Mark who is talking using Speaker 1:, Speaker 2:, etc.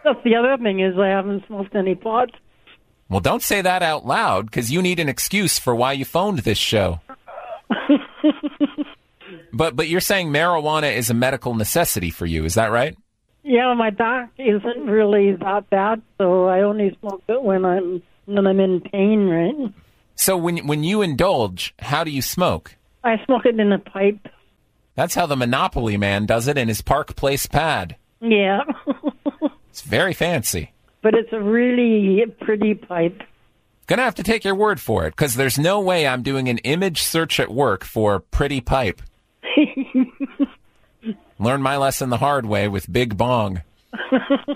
Speaker 1: That's the other thing is I haven't smoked any pot.
Speaker 2: Well, don't say that out loud, because you need an excuse for why you phoned this show. But you're saying marijuana is a medical necessity for you, is that right?
Speaker 1: Yeah, my back isn't really that bad, so I only smoke it when I'm in pain, right?
Speaker 2: So when you indulge, how do you smoke?
Speaker 1: I smoke it in a pipe.
Speaker 2: That's how the Monopoly man does it in his Park Place pad.
Speaker 1: Yeah.
Speaker 2: It's very fancy.
Speaker 1: But it's a really pretty pipe.
Speaker 2: Gonna have to take your word for it, because there's no way I'm doing an image search at work for pretty pipe. Learn my lesson the hard way with Big Bong.